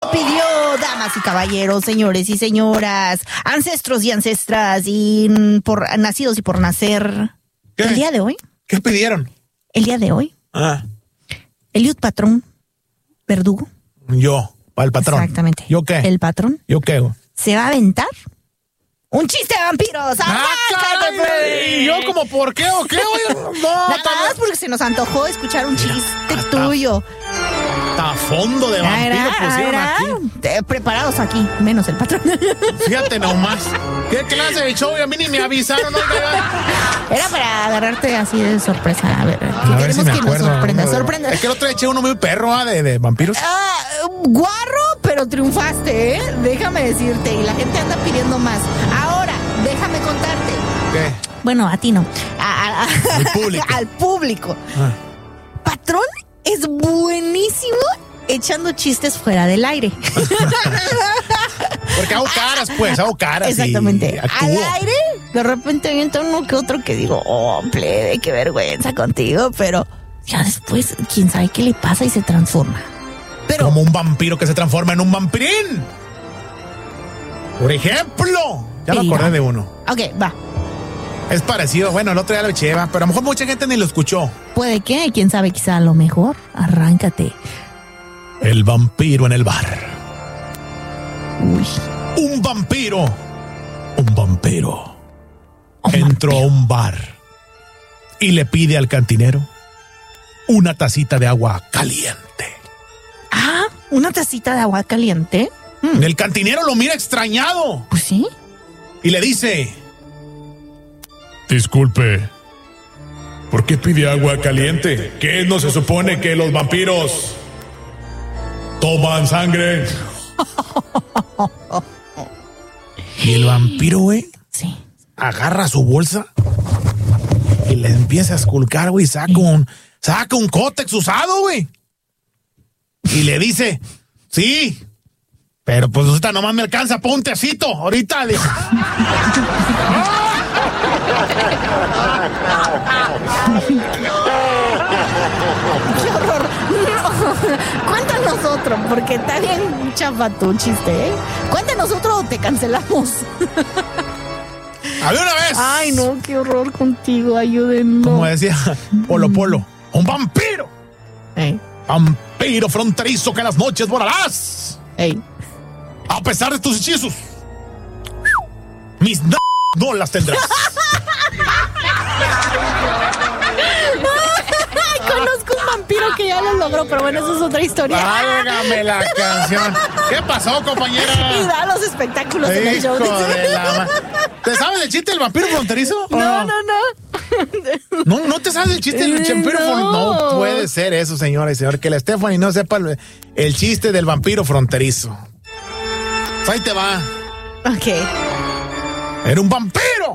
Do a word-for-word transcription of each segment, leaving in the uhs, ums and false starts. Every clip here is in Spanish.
lo pidió, damas y caballeros, señores y señoras, ancestros y ancestras, y por nacidos y por nacer. ¿Qué? El día de hoy. ¿Qué pidieron? El día de hoy. Ah. Eliud Patrón, Verdugo. Yo, para el patrón. Exactamente. ¿Yo qué? El patrón. ¿Yo qué? Se va a aventar un chiste de vampiros. ¡Ah, caray! ¿Y yo como por qué o qué? No, Nada más porque se nos antojó escuchar un chiste hasta, tuyo. Hasta fondo de vampiro Era, pusieron era, aquí. eh, preparados aquí, menos el patrón. Fíjate nomás. ¿Qué clase de show? Y a mí ni me avisaron. ¿No? Era para agarrarte así de sorpresa. A ver, que A ver queremos si me que acuerdo. nos sorprenda. No, sorprenda. Es que el otro día eché uno muy perro ¿ah? de, de vampiros. Ah, guarro, pero triunfaste, ¿eh? Déjame decirte. Y la gente anda pidiendo más. Ahora, déjame contarte. ¿Qué? Bueno, a ti no. A, a, a, al público. Al público. Ah. Patrón es buenísimo echando chistes fuera del aire. Porque hago caras, pues, hago caras. Exactamente. Y actúo. Al aire, de repente avienta uno que otro que digo, oh, plebe, qué vergüenza contigo, pero ya después, quién sabe qué le pasa y se transforma. Pero, como un vampiro que se transforma en un vampirín. Por ejemplo, ya me acordé de uno. Ok, va. Es parecido, bueno, el otro día lo eché, va, pero a lo mejor mucha gente ni lo escuchó. Puede que, quién sabe, quizá a lo mejor. Arráncate. El vampiro en el bar. Uy. Un vampiro. Un vampiro. Un Entró vampiro. a un bar y le pide al cantinero una tacita de agua caliente. Ah, una tacita de agua caliente. Mm. El cantinero lo mira extrañado. Pues sí. Y le dice: disculpe, ¿por qué pide agua caliente? ¿Qué no se supone que los vampiros toman sangre? Y el vampiro, güey, sí, agarra su bolsa y le empieza a esculcar, güey, saca sí. un saca un cótex usado, güey. Y le dice: sí, pero pues ahorita nomás me alcanza para un tecito. Ahorita le... ¡Qué horror! No. Cuéntanos otro, porque está bien chafa tu chiste, ¿eh? Cuéntanos otro o te cancelamos. A ver una vez. Ay, no, qué horror contigo, ayúdenme. Como decía Polo Polo, un vampiro. Ey. Vampiro fronterizo que en las noches volarás. Ey. A pesar de tus hechizos, mis n- no las tendrás. Conozco un vampiro que ya lo logró, pero bueno, eso es otra historia. Válgame la canción. ¿Qué pasó, compañera? Y da los espectáculos en el show. De la... ¿Te sabes el chiste del vampiro fronterizo? No, no, no, no. ¿No, no te sabes el chiste del vampiro fronterizo? No puede ser eso, señora y señor. Que la Stephanie no sepa el, el chiste del vampiro fronterizo. Ahí te va. Ok. Era un vampiro.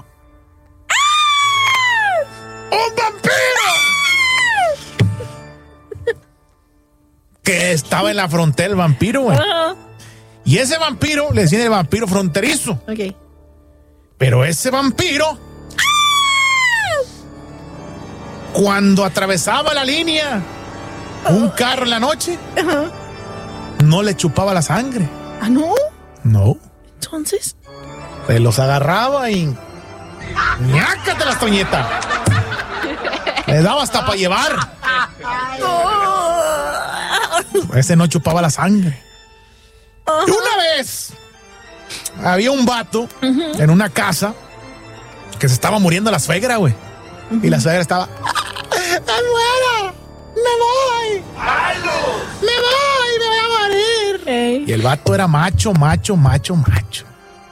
¡Ah! ¡Un vampiro! Que estaba en la frontera el vampiro, güey. Uh-huh. Y ese vampiro le decían el vampiro fronterizo. Ok. Pero ese vampiro, ¡ah! Cuando atravesaba la línea, uh-huh. un carro en la noche, uh-huh. no le chupaba la sangre. ¿Ah, no? No. Entonces. Se los agarraba y. ¡Ñácate las toñetas! Le daba hasta para llevar. Ese no chupaba la sangre. Uh-huh. Y una vez había un vato uh-huh. en una casa que se estaba muriendo la suegra, güey. Uh-huh. Y la suegra estaba. ¡Me muero! ¡Me voy! ¡Me voy! ¡Me voy a morir! Hey. Y el vato era macho, macho, macho, macho.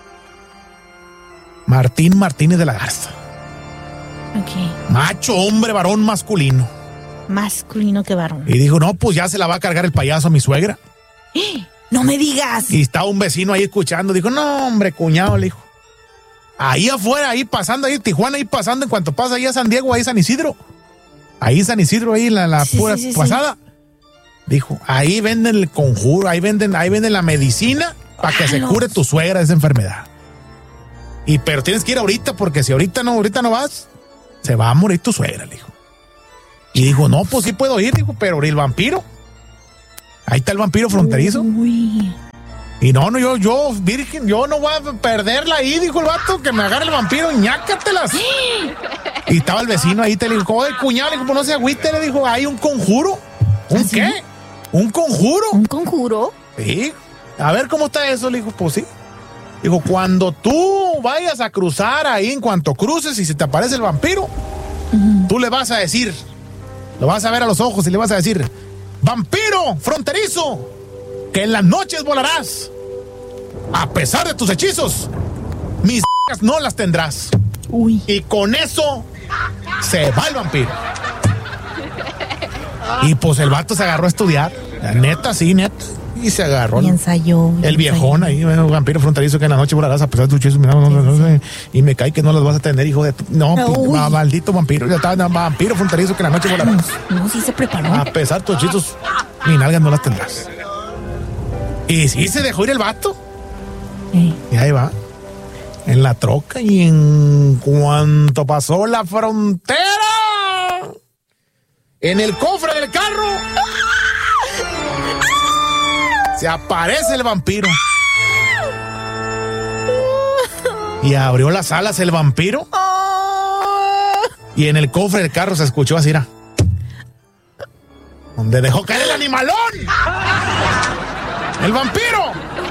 Martín Martínez de la Garza. Ok. Macho, hombre, varón, masculino. Masculino que varón. Y dijo, no, pues ya se la va a cargar el payaso a mi suegra. ¡No me digas! Y estaba un vecino ahí escuchando. Dijo, no, hombre, cuñado, le dijo. Ahí afuera, ahí pasando, ahí Tijuana, ahí pasando, en cuanto pasa ahí a San Diego, ahí San Isidro. Ahí San Isidro, ahí la, la sí, pura sí, sí, pasada. Sí. Dijo, ahí venden el conjuro, ahí venden, ahí venden la medicina para que se cure tu suegra de esa enfermedad. Y pero tienes que ir ahorita, porque si ahorita no, ahorita no vas, se va a morir tu suegra, le dijo. Y dijo, no, pues sí puedo ir, dijo, pero el vampiro. Ahí está el vampiro fronterizo. Uy. Y no, no, yo, yo, virgen, yo no voy a perderla ahí, dijo el vato, que me agarre el vampiro, ñácatelas. Y estaba el vecino ahí, te le dijo, oye, cuñado, le dijo, pues no se agüite, le dijo, hay un conjuro. ¿Un ¿Ah, qué? Sí? ¿Un conjuro? ¿Un conjuro? Sí. A ver cómo está eso, le dijo, pues sí. Dijo, cuando tú vayas a cruzar ahí, en cuanto cruces y se te aparece el vampiro, uh-huh. tú le vas a decir, lo vas a ver a los ojos y le vas a decir, vampiro fronterizo, que en las noches volarás. A pesar de tus hechizos, mis no las tendrás. Uy. Y con eso se va el vampiro. Y pues el vato se agarró a estudiar. La neta, sí, neta. Y se agarró. Y ensayó. Y el viejón ahí, bueno, vampiro fronterizo que en la noche volarás a pesar de tus hechizos. No, no, no, no, y me cae que no los vas a tener, hijo de tu... No, no maldito vampiro. Ya está, no, vampiro fronterizo que en la noche volarás. No, no, sí se preparó. A pesar de tus hechizos, ni nalgas no las tendrás. Y sí se dejó ir el vato. Sí. Y ahí va. En la troca. Y en cuanto pasó la frontera, en el cofre del carro, se aparece el vampiro. Y abrió las alas el vampiro. Y en el cofre del carro se escuchó así, era, donde dejó caer el animalón. El vampiro.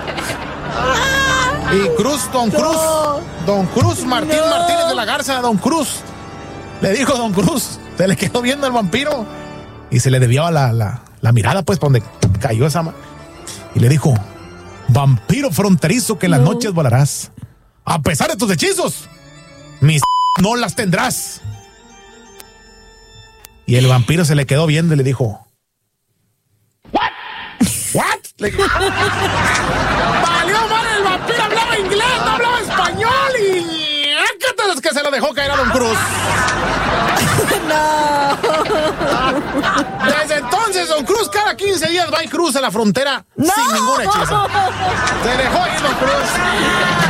Y Cruz, Don Cruz, Don Cruz, Martín no. Martínez de la Garza, Don Cruz. Le dijo Don Cruz, se le quedó viendo el vampiro. Y se le desviaba la, la, la mirada, pues, por donde cayó esa mano. Y le dijo, vampiro fronterizo que en no. las noches volarás. A pesar de tus hechizos, mis no las tendrás. Y el vampiro se le quedó viendo y le dijo, ¿what? ¿What? Le dijo, valió madre, el vampiro hablaba inglés, no hablaba español y ácatelas que se lo dejó caer a Don Cruz. No. Desde entonces, Don Cruz cada quince días va y cruza la frontera no. sin ningún hechizo. Se dejó ir Don Cruz.